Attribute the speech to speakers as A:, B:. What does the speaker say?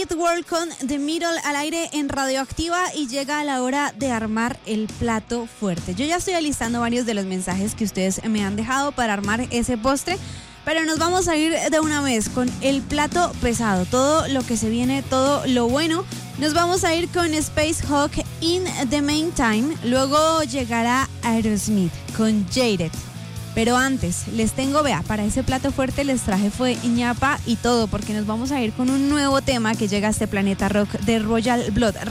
A: It World con The Middle al aire en Radioactiva y llega la hora de armar el plato fuerte. Yo ya estoy alistando varios de los mensajes que ustedes me han dejado para armar ese postre, pero nos vamos a ir de una vez con el plato pesado, todo lo que se viene, todo lo bueno. Nos vamos a ir con Space Hawk in the Meantime, luego llegará Aerosmith con Jaded. Pero antes, les tengo, para ese plato fuerte les traje fue ñapa y todo, porque nos vamos a ir con un nuevo tema que llega a este Planeta Rock de Royal Blood.